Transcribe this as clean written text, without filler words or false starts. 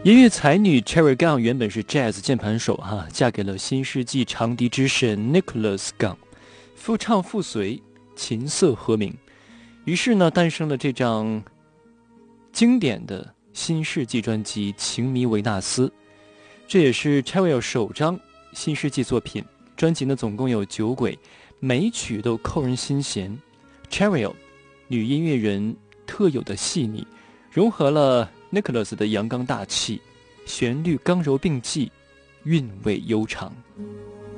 音乐才女 Cherry Gunn 原本是 Jazz 键盘手嫁给了新世纪长笛之神 Nicholas Gunn， 夫唱妇随，琴瑟和鸣，于是呢诞生了这张经典的新世纪专辑《情迷维纳斯》，这也是 Cherry 首张新世纪作品。专辑呢总共有9轨，每曲都扣人心弦。Cherry 女音乐人特有的细腻，融合了 Nicholas 的阳刚大气，旋律刚柔并济，韵味悠长。